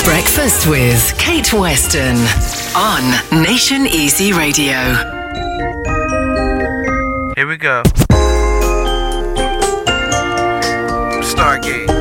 Breakfast with Kate Weston on Nation Easy Radio. Here we go. Stargate.